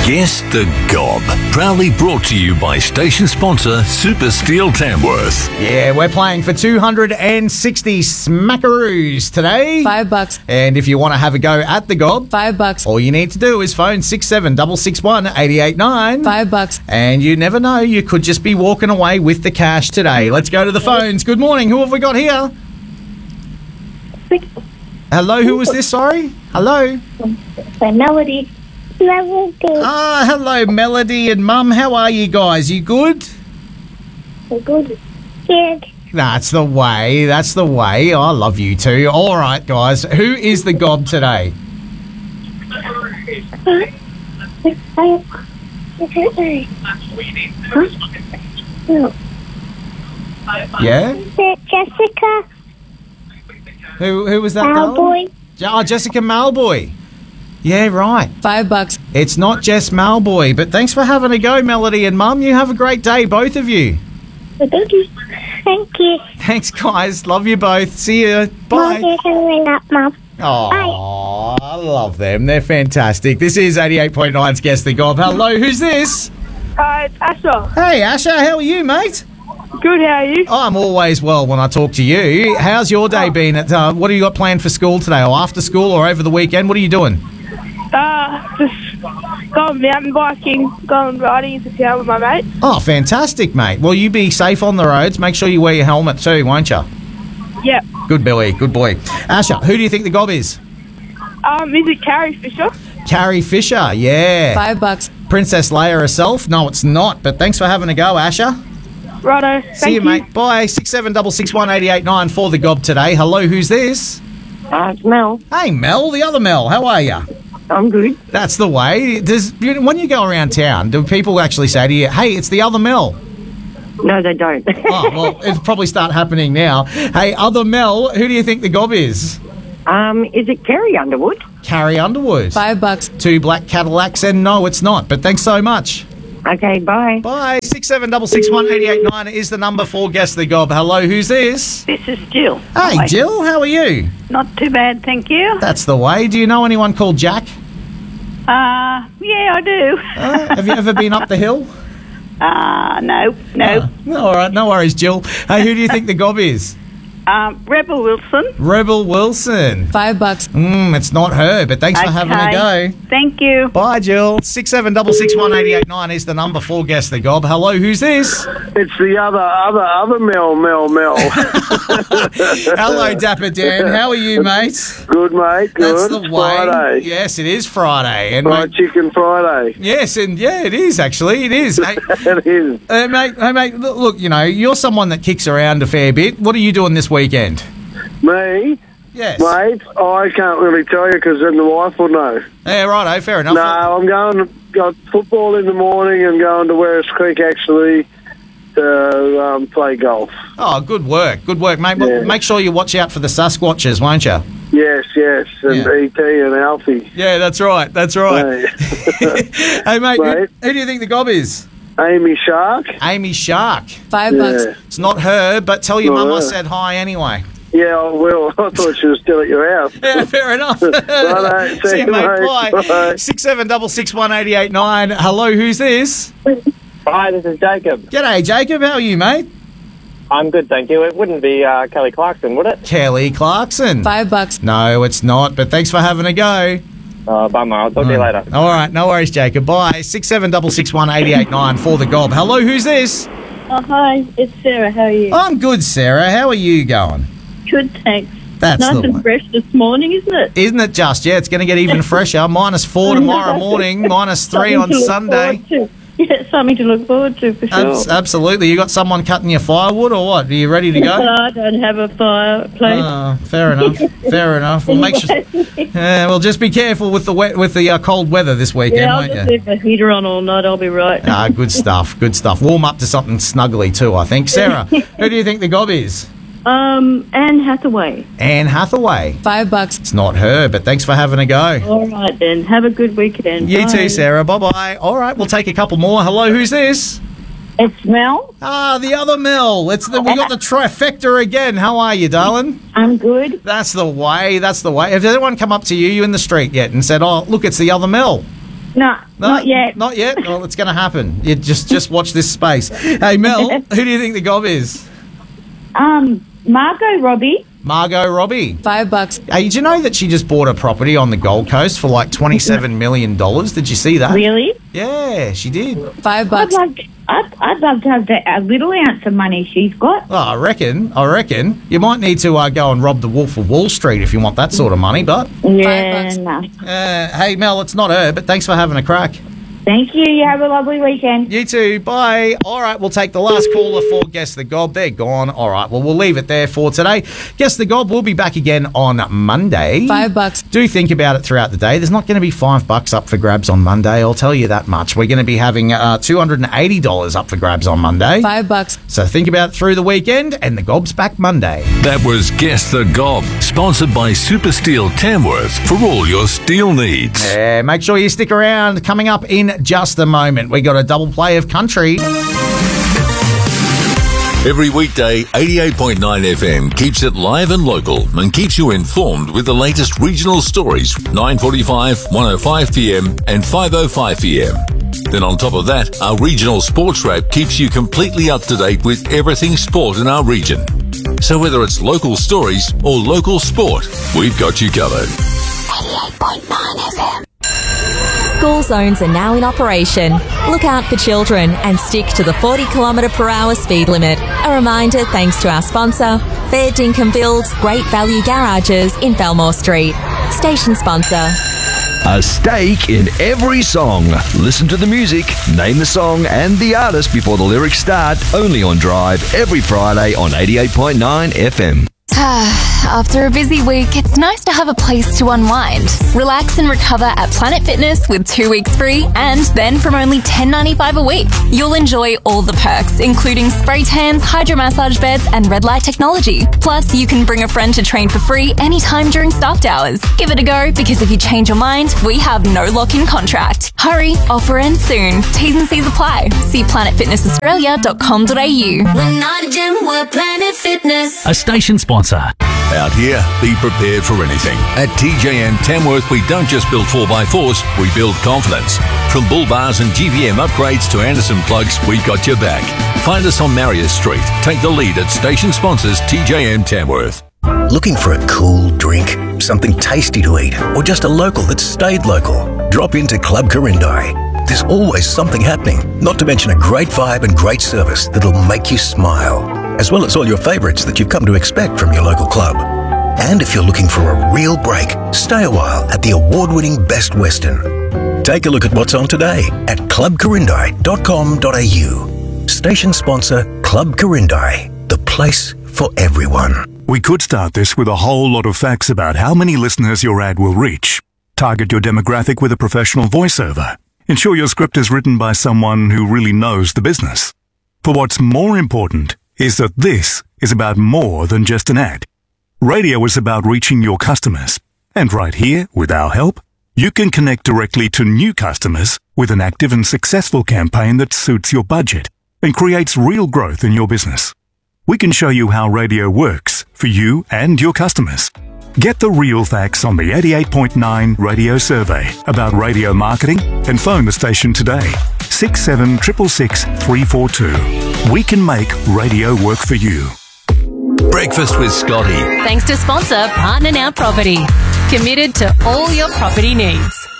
Guess the Gob. Proudly brought to you by station sponsor Super Steel Tamworth. Yeah, we're playing for 260 smackaroos today. $5. And if you want to have a go at the Gob, $5. all you need to do is phone 67661889. $5. And you never know, you could just be walking away with the cash today. Let's go to the phones. Good morning. Who have we got here? Hello, who was this? Sorry? Hello? Melody. Hello, Melody and Mum. How are you guys? You good? Good. Good. That's the way. That's the way. I love you too. All right, guys. Who is the Gob today? Yeah? Jessica Who was that? Malboy. Jessica Malboy. Yeah, right. $5. It's not Jess Malboy, but thanks for having a go, Melody and Mum. You have a great day, both of you. Thank you. Thank you. Thanks, guys. Love you both. See you. Bye. Mum. Oh, I love them. They're fantastic. This is 88.9's Guess the Gob. Hello, who's this? Hi, it's Asher. Hey, Asher, how are you, mate? Good, how are you? I'm always well when I talk to you. How's your day been? What have you got planned for school today, or after school, or over the weekend? What are you doing? Just going mountain biking, going riding into town with my mate. Oh, fantastic, mate. Well, you be safe on the roads. Make sure you wear your helmet too, won't you? Yep. Good Billy, good boy. Asher, who do you think the Gob is? Is it Carrie Fisher? Carrie Fisher, yeah. $5. Princess Leia herself? No, it's not, but thanks for having a go, Asher. Righto. See you, mate. Bye. 67661889 for the Gob today. Hello, who's this? It's Mel. Hey, Mel, the other Mel. How are you? I'm good. That's the way. When you go around town, do people actually say to you, hey, it's the other Mel? No, they don't. Oh, well, it'll probably start happening now. Hey, other Mel, who do you think the Gob is? Is it Kerry Underwood? Carrie Underwood. $5. 2 black Cadillacs, and no, it's not. But thanks so much. Okay, bye. Bye. 67661889 is the number for Guess the Gob. Hello, who's this? This is Jill. Hey, Hi. Jill, how are you? Not too bad, thank you. That's the way. Do you know anyone called Jack? Yeah, I do. Have you ever been up the hill? No. All right, no worries, Jill. Hey, who do you think the Gob is? Rebel Wilson. Rebel Wilson. $5. It's not her, but thanks for having a go. Thank you. Bye, Jill. 67661889 is the number for Guess the Gob. Hello, who's this? It's the other Mel. Hello, Dapper Dan. How are you, mate? Good, mate. Good. That's the It's way. Friday. Yes, it is Friday. And Fried chicken Friday. yes, and yeah, it is actually. It is. Hey, It is. mate. Look, you're someone that kicks around a fair bit. What are you doing this weekend? Me, Yes. mate, I can't really tell you because then the wife will know. Yeah, righto. Fair enough. No, I'm got football in the morning and going to Werris Creek actually to play golf. Oh, good work, mate. Yeah. Make sure you watch out for the Sasquatches, won't you? Yes, and Yeah. E.T. and Alfie. Yeah, that's right. Hey. Hey, mate, Mate. who do you think the Gob is? Amy Shark. Amy Shark. $5. Yeah. It's not her, but tell your Not mum I her. said hi anyway. Yeah, I will. I thought she was still at your house. Yeah, fair enough. Righto, See you, mate. Bye. Bye. 67661889. Hello, who's this? Hi, this is Jacob. G'day, Jacob. How are you, mate? I'm good, thank you. It wouldn't be Kelly Clarkson, would it? Kelly Clarkson. $5. No, it's not, but thanks for having a go. Bummer. I'll talk to you later. All right, no worries, Jacob. Bye. 67661889 for the Gob. Hello, who's this? Oh, hi. It's Sarah. How are you? I'm good, Sarah. How are you going? Good, thanks. That's Nice the and one. fresh this morning, isn't it? Isn't it just? Yeah, it's going to get even fresher. -4 tomorrow morning, -3 on Something to look Sunday. forward to. Yeah, something to look forward to for sure. Absolutely. You got someone cutting your firewood or what? Are you ready to go? I don't have a fireplace. Oh, fair enough. Fair enough. Well, make sure. Well, just be careful with the cold weather this weekend, Yeah, I'll won't just you? leave the heater on all night. I'll be right. Good stuff. Good stuff. Warm up to something snuggly too, I think. Sarah, who do you think the Gob is? Anne Hathaway. Anne Hathaway. $5. It's not her, but thanks for having a go. All right then. Have a good weekend. You Bye. too, Sarah. Bye-bye. All right, we'll take a couple more. Hello, who's this? It's Mel. The other Mel. We got the trifecta again. How are you, darling? I'm good. That's the way. Has anyone come up to you in the street yet and said, "Oh, look, it's the other Mel"? No, not yet. Not yet? Well, it's going to happen. You just watch this space. Hey, Mel, who do you think the gob is? Margot Robbie. Margot Robbie. $5. Hey, did you know that she just bought a property on the Gold Coast for like $27 million? Did you see that? Really? Yeah, she did. $5. I'd love to have a little ounce of money she's got. Oh, I reckon. You might need to go and rob the Wolf of Wall Street if you want that sort of money, but... Yeah, $5. no. Hey, Mel, it's not her, but thanks for having a crack. Thank you. You have a lovely weekend. You too. Bye. All right, we'll take the last caller for Guess the Gob. They're gone. All right, well, we'll leave it there for today. Guess the Gob will be back again on Monday. $5. Do think about it throughout the day. There's not going to be $5 up for grabs on Monday. I'll tell you that much. We're going to be having $280 up for grabs on Monday. $5. So think about it through the weekend, and the Gob's back Monday. That was Guess the Gob, sponsored by Super Steel Tamworth for all your steel needs. Yeah, make sure you stick around. Coming up in just a moment, we got a double play of country. Every weekday, 88.9 FM keeps it live and local and keeps you informed with the latest regional stories, 9:45, 1:05 PM and 5:05 PM. Then on top of that, our regional sports wrap keeps you completely up to date with everything sport in our region. So whether it's local stories or local sport, we've got you covered. 88.9 FM. School zones are now in operation. Look out for children and stick to the 40km/h speed limit. A reminder thanks to our sponsor, Fair Dinkum Builds Great Value Garages in Belmore Street. Station sponsor. A stake in every song. Listen to the music, name the song and the artist before the lyrics start. Only on Drive every Friday on 88.9 FM. After a busy week, it's nice to have a place to unwind. Relax and recover at Planet Fitness with 2 weeks free, and then from only $10.95 a week. You'll enjoy all the perks, including spray tans, hydro massage beds, and red light technology. Plus, you can bring a friend to train for free anytime during staffed hours. Give it a go, because if you change your mind, we have no lock-in contract. Hurry, offer ends soon. T's and C's apply. See planetfitnessaustralia.com.au. We're not a gym, we're Planet Fitness. A station sponsor. Out here, be prepared for anything. At TJM Tamworth, we don't just build 4x4s, we build confidence. From bull bars and GVM upgrades to Anderson plugs, we've got your back. Find us on Marius Street. Take the lead at station sponsors TJM Tamworth. Looking for a cool drink, something tasty to eat, or just a local that's stayed local? Drop into Club Corindai. There's always something happening, not to mention a great vibe and great service that'll make you smile, as well as all your favourites that you've come to expect from your local club. And if you're looking for a real break, stay a while at the award-winning Best Western. Take a look at what's on today at clubcorindai.com.au. Station sponsor Club Corindai, the place for everyone. We could start this with a whole lot of facts about how many listeners your ad will reach. Target your demographic with a professional voiceover. Ensure your script is written by someone who really knows the business. For what's more important is that this is about more than just an ad. Radio is about reaching your customers. And right here, with our help, you can connect directly to new customers with an active and successful campaign that suits your budget and creates real growth in your business. We can show you how radio works for you and your customers. Get the real facts on the 88.9 radio survey about radio marketing and phone the station today. 6766 342. We can make radio work for you. Breakfast with Scotty. Thanks to sponsor Partner Now Property. Committed to all your property needs.